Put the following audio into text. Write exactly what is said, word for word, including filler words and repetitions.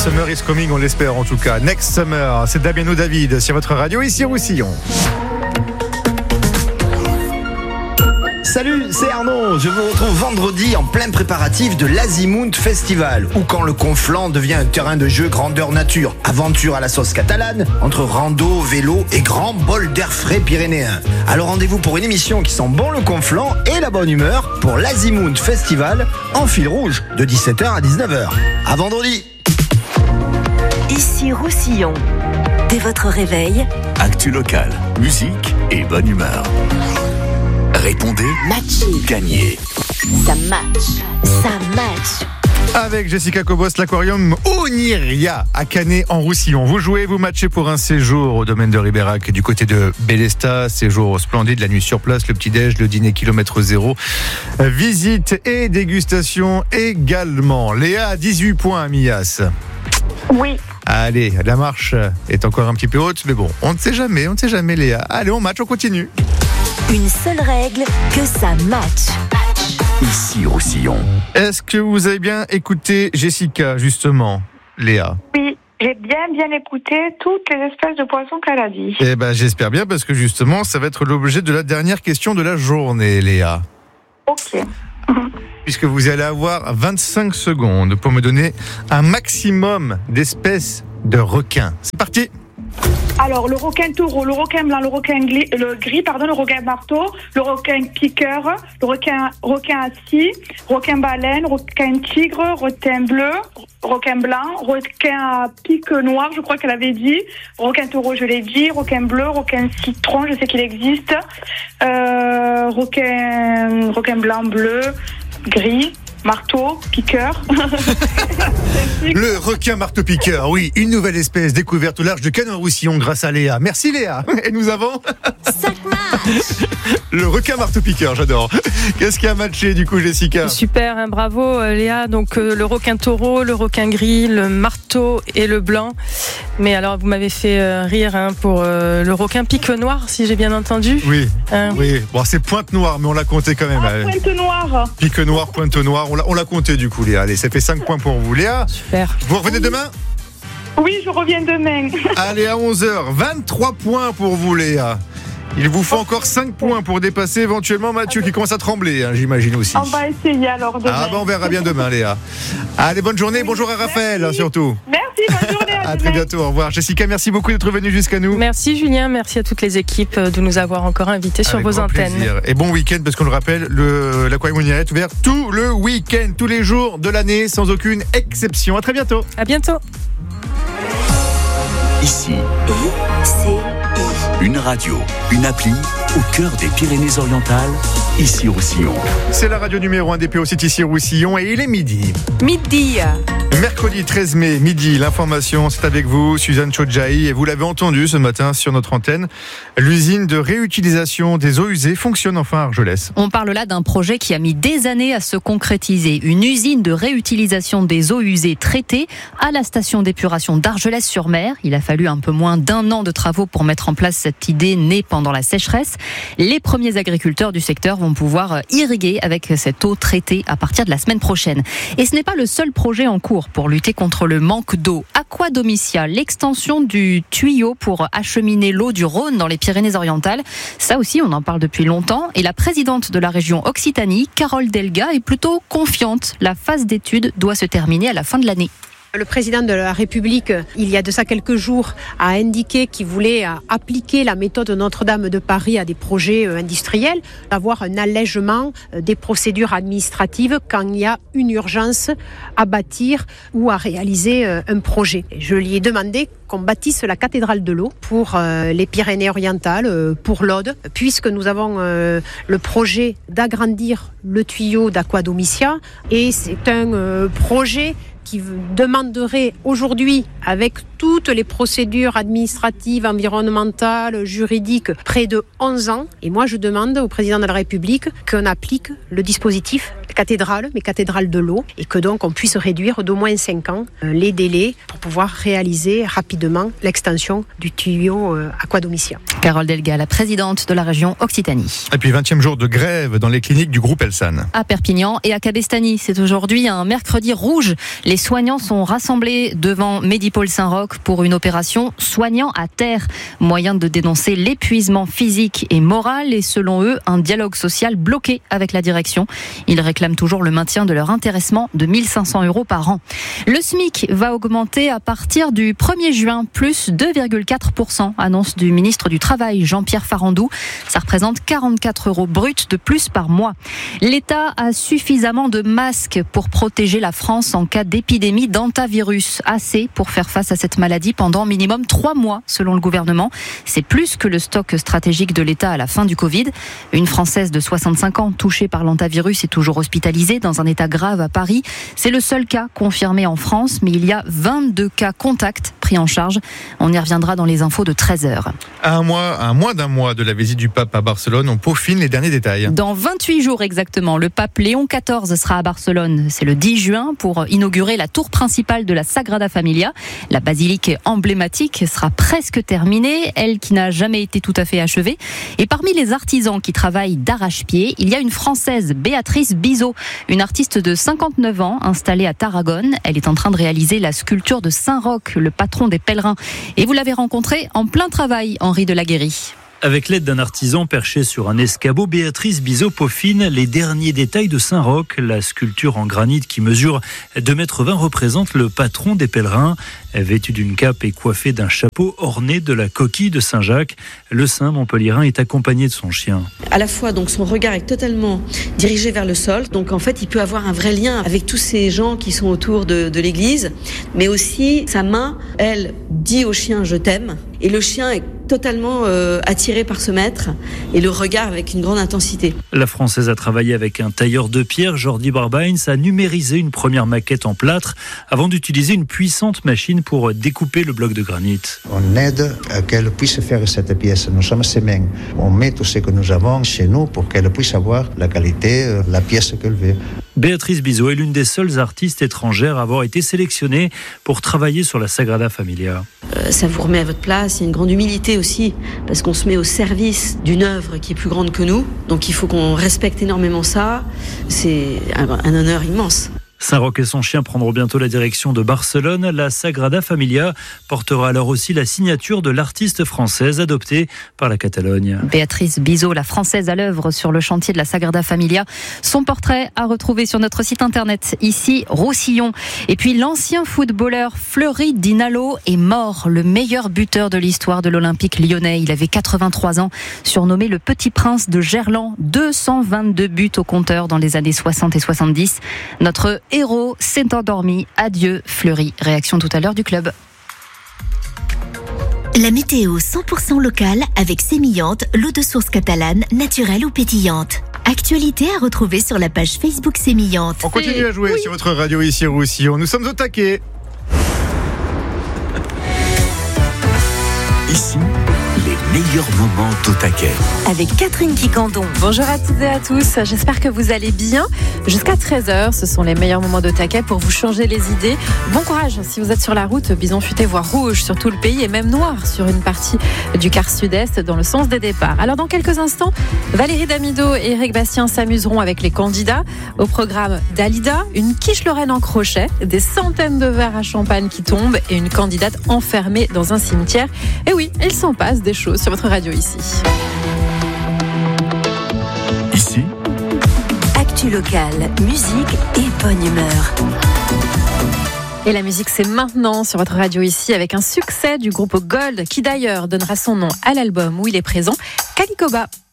Summer is coming, on l'espère en tout cas. Next Summer, c'est Damiano David sur votre radio ici à Roussillon. Salut, c'est Arnaud. Je vous retrouve vendredi en plein préparatif de l'Azimunt Festival, où quand le Conflent devient un terrain de jeu grandeur nature, aventure à la sauce catalane, entre rando, vélo et grand bol d'air frais pyrénéen. Alors rendez-vous pour une émission qui sent bon le Conflent et la bonne humeur pour l'Azimunt Festival en fil rouge de dix-sept heures à dix-neuf heures. À vendredi. Ici Roussillon. Dès votre réveil, actu locale, musique et bonne humeur. Répondez, matchez, gagnez. Ça match, ça match. Avec Jessica Cobos, l'aquarium Oniria à Canet en Roussillon. Vous jouez, vous matchez pour un séjour au domaine de Ribérac du côté de Bélesta. Séjour splendide, la nuit sur place, le petit-déj, le dîner kilomètre zéro. Visite et dégustation également. Léa a dix-huit points à Millas. Oui. Allez, la marche est encore un petit peu haute, mais bon, on ne sait jamais, on ne sait jamais Léa. Allez, on match, on continue. Une seule règle, que ça match. Ici Roussillon. Est-ce que vous avez bien écouté Jessica, justement, Léa? Oui, j'ai bien bien écouté toutes les espèces de poissons qu'elle a dit. Eh ben, j'espère bien, parce que justement, ça va être l'objet de la dernière question de la journée, Léa. Ok. Puisque vous allez avoir vingt-cinq secondes pour me donner un maximum d'espèces de requins. C'est parti. Alors, le requin taureau, le requin blanc, le requin gris, le gris, pardon, le requin marteau, le requin piqueur, le requin, requin assis, requin baleine, requin tigre, requin bleu, requin blanc, requin à pique noir, je crois qu'elle avait dit, requin taureau, je l'ai dit, requin bleu, requin citron, je sais qu'il existe, euh, requin, requin blanc, bleu, gris, marteau, piqueur. Le requin marteau-piqueur, oui, une nouvelle espèce découverte au large de Canet-en-Roussillon grâce à Léa. Merci Léa. Et nous avons cinq matchs. Le requin marteau-piqueur, j'adore. Qu'est-ce qui a matché du coup, Jessica? Super, hein, bravo euh, Léa. Donc euh, le requin taureau, le requin gris, le marteau et le blanc. Mais alors vous m'avez fait euh, rire hein, pour euh, le requin pique noir, si j'ai bien entendu. Oui, hein. oui. Bon, c'est pointe noire, mais on l'a compté quand même. Ah, pointe noire. Pique noire, pointe noire. On l'a, on l'a compté du coup, Léa. Allez, ça fait cinq points pour vous, Léa. Super. Vous revenez demain? Oui, je reviens demain. Allez, à onze heures, vingt-trois points pour vous, Léa. Il vous faut encore cinq points pour dépasser éventuellement Mathieu qui commence à trembler, hein, j'imagine aussi. On va essayer alors demain. Ah, ben on verra bien demain, Léa. Allez, bonne journée. Bonjour à Raphaël, hein, surtout. Merci, bonne journée. À, à très bientôt, au revoir. Jessica, merci beaucoup d'être venue jusqu'à nous. Merci Julien, merci à toutes les équipes de nous avoir encore invités sur Avec vos grand antennes. Plaisir. Et bon week-end, parce qu'on le rappelle, le, l'aquarium Oniria est ouvert tout le week-end, tous les jours de l'année, sans aucune exception. À très bientôt. À bientôt. Ici, Et c'est une radio, une appli au cœur des Pyrénées-Orientales, ici Roussillon. C'est la radio numéro un des P O, c'est ici Roussillon et il est midi. Midi. Mercredi treize mai, midi, l'information, c'est avec vous, Suzanne Chodjaï, et vous l'avez entendu ce matin sur notre antenne, l'usine de réutilisation des eaux usées fonctionne enfin à Argelès. On parle là d'un projet qui a mis des années à se concrétiser. Une usine de réutilisation des eaux usées traitées à la station d'épuration d'Argelès-sur-Mer. Il a fallu un peu moins d'un an de travaux pour mettre en place cette idée née pendant la sécheresse. Les premiers agriculteurs du secteur vont pouvoir irriguer avec cette eau traitée à partir de la semaine prochaine. Et ce n'est pas le seul projet en cours pour lutter contre le manque d'eau. Aquadomicia, l'extension du tuyau pour acheminer l'eau du Rhône dans les Pyrénées-Orientales. Ça aussi, on en parle depuis longtemps. Et la présidente de la région Occitanie, Carole Delga, est plutôt confiante. La phase d'étude doit se terminer à la fin de l'année. Le président de la République, il y a de ça quelques jours, a indiqué qu'il voulait appliquer la méthode Notre-Dame de Paris à des projets industriels, avoir un allègement des procédures administratives quand il y a une urgence à bâtir ou à réaliser un projet. Je lui ai demandé qu'on bâtisse la cathédrale de l'eau pour les Pyrénées-Orientales, pour l'Aude, puisque nous avons le projet d'agrandir le tuyau d'Aquadomicia et c'est un projet qui demanderait aujourd'hui, avec toutes les procédures administratives, environnementales, juridiques, près de onze ans. Et moi, je demande au président de la République qu'on applique le dispositif cathédrale, mais cathédrale de l'eau, et que donc on puisse réduire d'au moins cinq ans les délais pour pouvoir réaliser rapidement l'extension du tuyau Aquadomicia. Carole Delga, la présidente de la région Occitanie. Et puis vingtième jour de grève dans les cliniques du groupe Elsan. À Perpignan et à Cabestany, c'est aujourd'hui un mercredi rouge. Les soignants sont rassemblés devant Medipôle Saint-Roch pour une opération soignant à terre. Moyen de dénoncer l'épuisement physique et moral et selon eux, un dialogue social bloqué avec la direction. Ils réclament toujours le maintien de leur intéressement de mille cinq cents euros par an. Le SMIC va augmenter à partir du premier juin, plus deux virgule quatre pour cent, annonce du ministre du Travail, Jean-Pierre Farandou. Ça représente quarante-quatre euros bruts de plus par mois. L'État a suffisamment de masques pour protéger la France en cas d'épidémie d'hantavirus. Assez pour faire face à cette maladie pendant minimum trois mois, selon le gouvernement. C'est plus que le stock stratégique de l'État à la fin du Covid. Une Française de soixante-cinq ans touchée par l'hantavirus est toujours hospitalisée dans un état grave à Paris. C'est le seul cas confirmé en France, mais il y a vingt-deux cas contacts pris en charge. On y reviendra dans les infos de treize heures. À un mois, à moins d'un mois de la visite du pape à Barcelone, on peaufine les derniers détails. Dans vingt-huit jours exactement, le pape Léon quatorze sera à Barcelone. C'est le dix juin pour inaugurer la tour principale de la Sagrada Familia. La basilique emblématique sera presque terminée, elle qui n'a jamais été tout à fait achevée. Et parmi les artisans qui travaillent d'arrache-pied, il y a une Française, Béatrice Bizot, une artiste de cinquante-neuf ans installée à Tarragone. Elle est en train de réaliser la sculpture de Saint-Roch, le patron des pèlerins. Et vous l'avez rencontrée en plein travail, Henri Delaguérie. Avec l'aide d'un artisan perché sur un escabeau, Béatrice Bizot peaufine les derniers détails de Saint-Roch. La sculpture en granit qui mesure deux mètres vingt représente le patron des pèlerins. Vêtu d'une cape et coiffé d'un chapeau orné de la coquille de Saint-Jacques, le saint montpelliérain est accompagné de son chien. À la fois, donc, son regard est totalement dirigé vers le sol. Donc, en fait, il peut avoir un vrai lien avec tous ces gens qui sont autour de, de l'église. Mais aussi, sa main, elle, dit au chien « je t'aime ». Et le chien est totalement euh, attiré par ce maître et le regard avec une grande intensité. La Française a travaillé avec un tailleur de pierre, Jordi Barbains, a numérisé une première maquette en plâtre avant d'utiliser une puissante machine pour découper le bloc de granit. On aide à qu'elle puisse faire cette pièce. Nous sommes ses mains. On met tout ce que nous avons chez nous pour qu'elle puisse avoir la qualité, la pièce qu'elle veut. Béatrice Bizot est l'une des seules artistes étrangères à avoir été sélectionnée pour travailler sur la Sagrada Familia. Euh, ça vous remet à votre place, il y a une grande humilité aussi, parce qu'on se met au service d'une œuvre qui est plus grande que nous, donc il faut qu'on respecte énormément ça, c'est un, un honneur immense. Saint-Roch et son chien prendront bientôt la direction de Barcelone. La Sagrada Familia portera alors aussi la signature de l'artiste française adoptée par la Catalogne. Béatrice Bizot, la Française à l'œuvre sur le chantier de la Sagrada Familia. Son portrait à retrouver sur notre site internet, ici Roussillon. Et puis l'ancien footballeur Fleury Dinalo est mort, le meilleur buteur de l'histoire de l'Olympique lyonnais. Il avait quatre-vingt-trois ans, surnommé le Petit Prince de Gerland. deux cent vingt-deux buts au compteur dans les années soixante et soixante-dix. Notre héros s'est endormi. Adieu Fleury. Réaction tout à l'heure du club. La météo cent pour cent locale avec Sémillante, l'eau de source catalane, naturelle ou pétillante. Actualité à retrouver sur la page Facebook Sémillante. On continue à jouer oui. sur votre radio ici Roussillon. Nous sommes au taquet. Ici, les meilleurs moments d'au taquet. Avec Catherine Quicandon. Bonjour à toutes et à tous, j'espère que vous allez bien. Jusqu'à treize heures, ce sont les meilleurs moments d'au taquet pour vous changer les idées. Bon courage si vous êtes sur la route, bison futé voire rouge sur tout le pays et même noir sur une partie du quart sud-est dans le sens des départs. Alors dans quelques instants, Valérie Damido et Eric Bastien s'amuseront avec les candidats. Au programme Dalida, une quiche lorraine en crochet, des centaines de verres à champagne qui tombent et une candidate enfermée dans un cimetière. Et oui, il s'en passe des choses sur votre radio ici. Ici, actu locale, musique et bonne humeur. Et la musique, c'est maintenant sur votre radio ici avec un succès du groupe Gold qui d'ailleurs donnera son nom à l'album où il est présent, Calicoba.